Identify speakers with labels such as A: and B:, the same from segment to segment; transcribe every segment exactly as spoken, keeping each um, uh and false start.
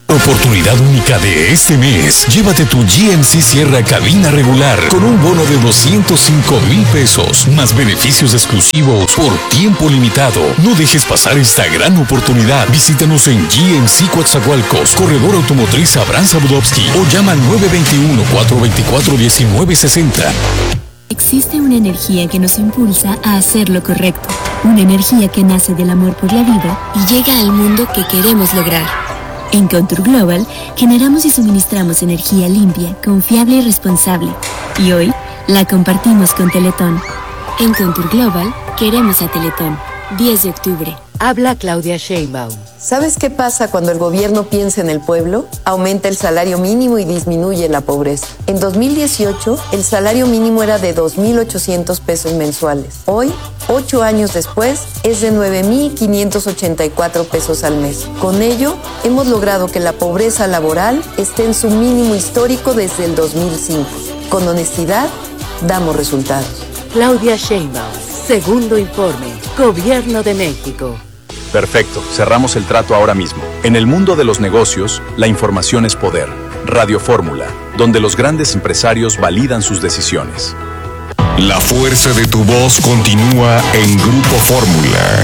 A: Oportunidad única de este mes. Llévate tu G M C Sierra cabina regular con un bono de doscientos cinco mil pesos, más beneficios exclusivos por tiempo limitado. No dejes pasar esta gran oportunidad. Visítanos en G M C Coatzacoalcos, Corredor Automotriz Abraham Sabudowski, o llama al nueve dos uno, cuatro dos cuatro, uno nueve seis cero.
B: Existe una energía que nos impulsa a hacer lo correcto. Una energía que nace del amor por la vida y llega al mundo que queremos lograr. En Contour Global generamos y suministramos energía limpia, confiable y responsable. Y hoy la compartimos con Teletón. En Contour Global queremos a Teletón. diez de octubre.
C: Habla Claudia Sheinbaum.
D: ¿Sabes qué pasa cuando el gobierno piensa en el pueblo? Aumenta el salario mínimo y disminuye la pobreza. En dos mil dieciocho, el salario mínimo era de dos mil ochocientos pesos mensuales. Hoy, ocho años después, es de nueve mil quinientos ochenta y cuatro pesos al mes. Con ello, hemos logrado que la pobreza laboral esté en su mínimo histórico desde el dos mil cinco. Con honestidad, damos resultados.
C: Claudia Sheinbaum, segundo informe, Gobierno de México.
E: Perfecto, cerramos el trato ahora mismo. En el mundo de los negocios, la información es poder. Radio Fórmula, donde los grandes empresarios validan sus decisiones.
A: La fuerza de tu voz continúa en Grupo Fórmula.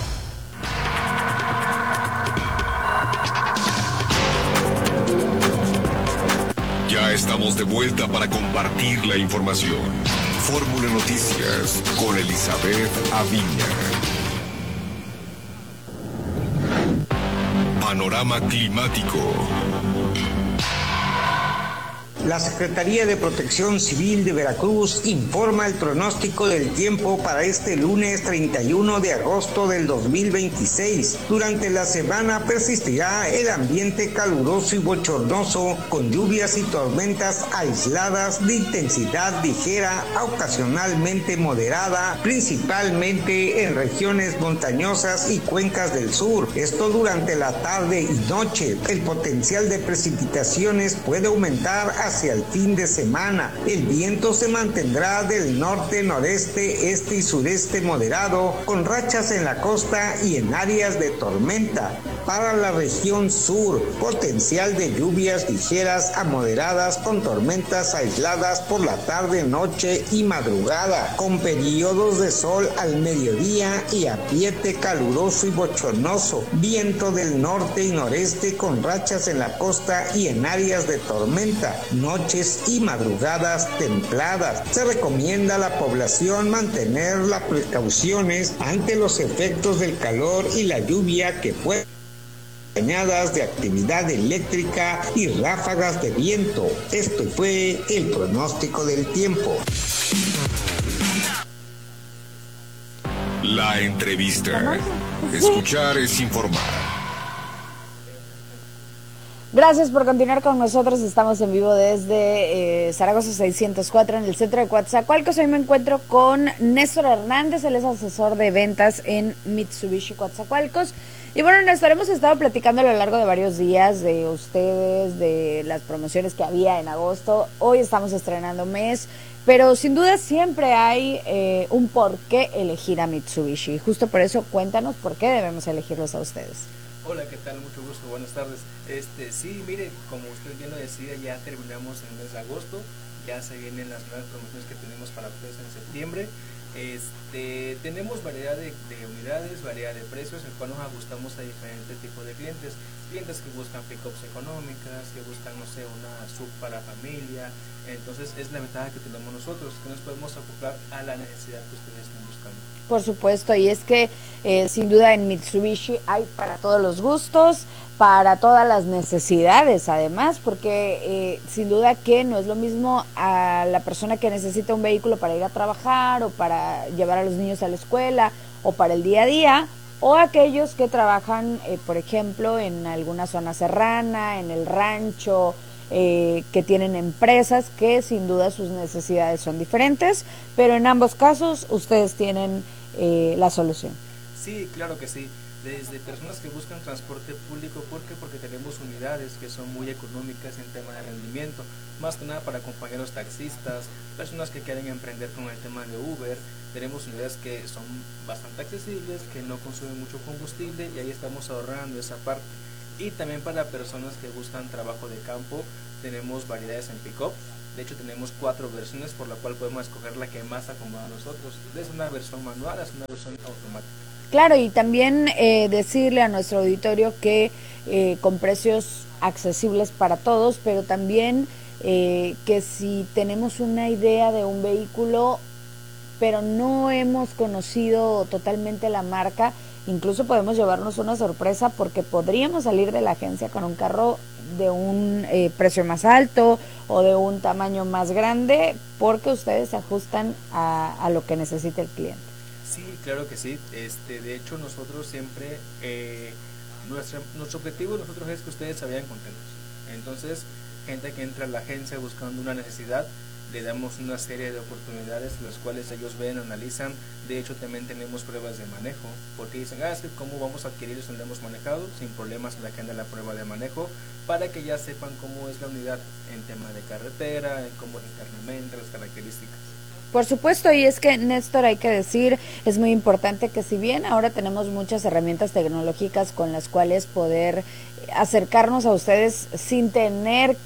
A: Ya estamos de vuelta para compartir la información. Fórmula Noticias con Elizabeth Aviña. Panorama climático.
F: La Secretaría de Protección Civil de Veracruz informa el pronóstico del tiempo para este lunes treinta y uno de agosto del dos mil veintiséis. Durante la semana persistirá el ambiente caluroso y bochornoso con lluvias y tormentas aisladas de intensidad ligera a ocasionalmente moderada, principalmente en regiones montañosas y cuencas del sur. Esto durante la tarde y noche. El potencial de precipitaciones puede aumentar hasta hacia el fin de semana. El viento se mantendrá del norte, noreste, este y sureste moderado, con rachas en la costa y en áreas de tormenta. Para la región sur, potencial de lluvias ligeras a moderadas con tormentas aisladas por la tarde, noche y madrugada, con periodos de sol al mediodía y ambiente caluroso y bochornoso. Viento del norte y noreste con rachas en la costa y en áreas de tormenta. Noches y madrugadas templadas. Se recomienda a la población mantener las precauciones ante los efectos del calor y la lluvia que pueden acompañadas de actividad eléctrica y ráfagas de viento. Esto fue el pronóstico del tiempo.
A: La entrevista. Escuchar es informar.
G: Gracias por continuar con nosotros. Estamos en vivo desde eh, Zaragoza seiscientos cuatro en el centro de Coatzacoalcos. Hoy me encuentro con Néstor Hernández, él es asesor de ventas en Mitsubishi Coatzacoalcos. Y bueno, Néstor, hemos estado platicando a lo largo de varios días de ustedes, de las promociones que había en agosto. Hoy estamos estrenando mes, pero sin duda siempre hay eh, un por qué elegir a Mitsubishi. Justo por eso, cuéntanos por qué debemos elegirlos a ustedes.
H: Hola, ¿qué tal? Mucho gusto, buenas tardes. Este, sí, mire, como usted bien lo decía, ya terminamos el mes de agosto, ya se vienen las nuevas promociones que tenemos para ustedes en septiembre. Este, tenemos variedad de, de unidades, variedad de precios, el cual nos ajustamos a diferentes tipos de clientes, clientes que buscan pick-ups económicas, que buscan, no sé, una sub para familia. Entonces es la ventaja que tenemos nosotros, que nos podemos acoplar a la necesidad que ustedes están buscando.
G: Por supuesto, y es que eh, sin duda en Mitsubishi hay para todos los gustos, para todas las necesidades además, porque eh, sin duda que no es lo mismo a la persona que necesita un vehículo para ir a trabajar o para llevar a los niños a la escuela o para el día a día, o aquellos que trabajan, eh, por ejemplo, en alguna zona serrana, en el rancho, eh, que tienen empresas que sin duda sus necesidades son diferentes, pero en ambos casos ustedes tienen eh, la solución.
H: Sí, claro que sí. Desde personas que buscan transporte público, ¿por qué? Porque tenemos unidades que son muy económicas en tema de rendimiento, más que nada para compañeros taxistas, personas que quieren emprender con el tema de Uber. Tenemos unidades que son bastante accesibles, que no consumen mucho combustible y ahí estamos ahorrando esa parte. Y también para personas que buscan trabajo de campo, tenemos variedades en pick-up. De hecho, tenemos cuatro versiones por la cual podemos escoger la que más acomoda a nosotros. Es una versión manual, es una versión automática.
G: Claro, y también eh, decirle a nuestro auditorio que eh, con precios accesibles para todos, pero también eh, que si tenemos una idea de un vehículo, pero no hemos conocido totalmente la marca, incluso podemos llevarnos una sorpresa porque podríamos salir de la agencia con un carro de un eh, precio más alto o de un tamaño más grande, porque ustedes se ajustan a, a lo que necesita el cliente.
H: Sí, claro que sí. Este, de hecho, nosotros siempre, eh, nuestra, nuestro objetivo nosotros es que ustedes se vayan contentos. Entonces, gente que entra a la agencia buscando una necesidad, le damos una serie de oportunidades las cuales ellos ven, analizan. De hecho, también tenemos pruebas de manejo, porque dicen, ah, es que cómo vamos a adquirir eso, lo hemos manejado, sin problemas la que anda la prueba de manejo, para que ya sepan cómo es la unidad en tema de carretera, en cómo es internamente, las características.
G: Por supuesto, y es que, Néstor, hay que decir, es muy importante que si bien ahora tenemos muchas herramientas tecnológicas con las cuales poder acercarnos a ustedes sin tener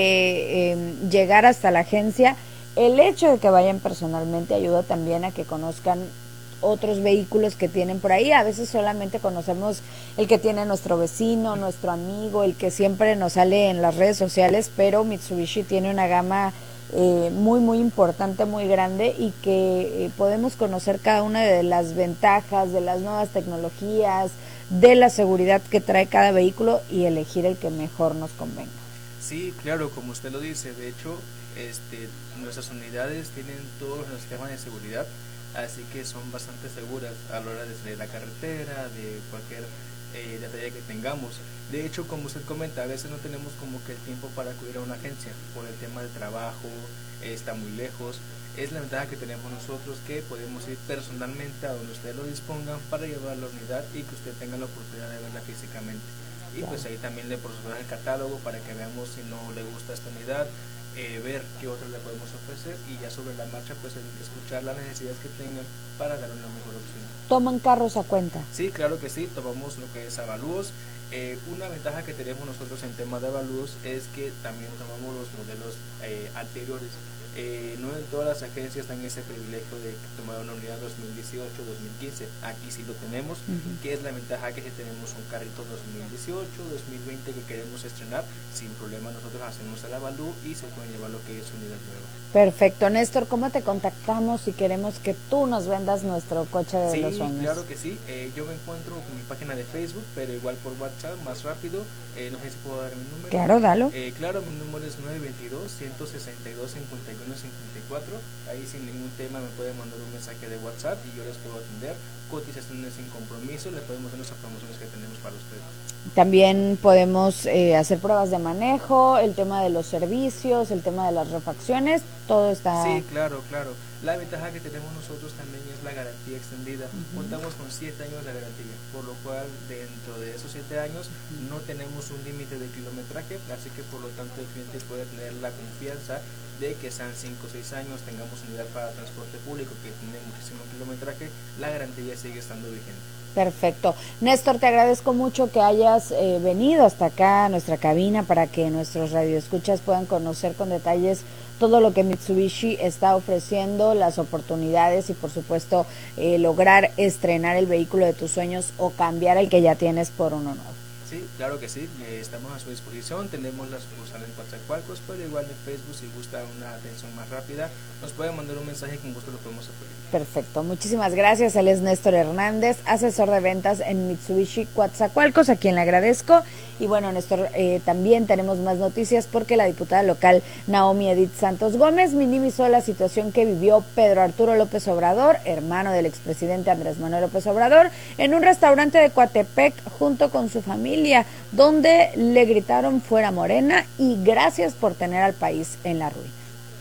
G: que eh, llegar hasta la agencia, el hecho de que vayan personalmente ayuda también a que conozcan otros vehículos que tienen por ahí. A veces solamente conocemos el que tiene nuestro vecino, nuestro amigo, el que siempre nos sale en las redes sociales, pero Mitsubishi tiene una gama Eh, muy muy importante, muy grande, y que eh, podemos conocer cada una de las ventajas, de las nuevas tecnologías, de la seguridad que trae cada vehículo y elegir el que mejor nos convenga.
H: Sí, claro, como usted lo dice, de hecho, este, nuestras unidades tienen todos los sistemas de seguridad, así que son bastante seguras a la hora de salir a la carretera, de cualquier eh, detalle que tengamos. De hecho, como usted comenta, a veces no tenemos como que el tiempo para acudir a una agencia por el tema del trabajo, eh, está muy lejos. Es la ventaja que tenemos nosotros, que podemos ir personalmente a donde ustedes lo dispongan para llevar la unidad y que usted tenga la oportunidad de verla físicamente. Y pues ahí también le proporcionamos el catálogo para que veamos si no le gusta esta unidad, eh, ver qué otras le podemos ofrecer, y ya sobre la marcha pues escuchar las necesidades que tengan para dar una mejor opción.
G: ¿Toman carros a cuenta?
H: Sí, claro que sí, tomamos lo que es avalúos. Eh, una ventaja que tenemos nosotros en tema de avalúos es que también tomamos los modelos eh, anteriores. Eh, no en todas las agencias dan ese privilegio de tomar una unidad dos mil dieciocho, dos mil quince. Aquí sí lo tenemos, uh-huh. que es la ventaja que si tenemos un carrito dos mil dieciocho, dos mil veinte que queremos estrenar, sin problema nosotros hacemos el avalúo y se pueden llevar lo que es unidad nueva.
G: Perfecto. Néstor, ¿cómo te contactamos si queremos que tú nos vendas nuestro coche de
H: sí,
G: los sueños?
H: Sí, claro que sí. Eh, yo me encuentro con mi página de Facebook, pero igual por WhatsApp, más rápido. Eh, no sé si puedo dar mi número.
G: Claro, dalo.
H: Eh, claro, mi número es nueve dos dos, uno seis dos, cinco uno cincuenta y cuatro. Ahí sin ningún tema me pueden mandar un mensaje de WhatsApp y yo les puedo atender. Cotizaciones sin compromiso, le podemos hacer nuestras promociones que tenemos para ustedes.
G: También podemos eh, hacer pruebas de manejo, el tema de los servicios, el tema de las refacciones, todo está...
H: Sí, claro, claro. La ventaja que tenemos nosotros también es la garantía extendida. Uh-huh. Contamos con siete años de garantía, por lo cual dentro de esos siete años uh-huh. no tenemos un límite de kilometraje, así que por lo tanto el cliente puede tener la confianza de que sean cinco o seis años, tengamos unidad para transporte público que tiene muchísimo kilometraje, la garantía sigue estando vigente.
G: Perfecto. Néstor, te agradezco mucho que hayas eh, venido hasta acá a nuestra cabina para que nuestros radioescuchas puedan conocer con detalles todo lo que Mitsubishi está ofreciendo, las oportunidades y por supuesto eh, lograr estrenar el vehículo de tus sueños o cambiar el que ya tienes por uno nuevo.
H: Sí, claro que sí, eh, estamos a su disposición, tenemos las sucursales en Coatzacoalcos, pero igual en Facebook, si gusta una atención más rápida, nos pueden mandar un mensaje y con gusto lo podemos hacer.
G: Perfecto, muchísimas gracias. Él es Néstor Hernández, asesor de ventas en Mitsubishi Coatzacoalcos, a quien le agradezco. Y bueno, Néstor, eh, también tenemos más noticias porque la diputada local Naomi Edith Santos Gómez minimizó la situación que vivió Pedro Arturo López Obrador, hermano del expresidente Andrés Manuel López Obrador, en un restaurante de Coatepec junto con su familia, donde le gritaron fuera Morena y gracias por tener al país en la ruina.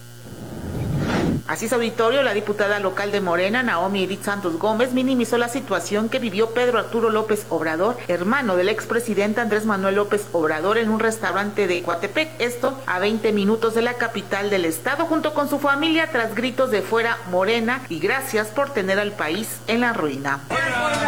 I: Así es, auditorio, la diputada local de Morena, Naomi Edith Santos Gómez, minimizó la situación que vivió Pedro Arturo López Obrador, hermano del expresidente Andrés Manuel López Obrador, en un restaurante de Coatepec, esto a veinte minutos de la capital del estado, junto con su familia, tras gritos de fuera Morena y gracias por tener al país en la ruina.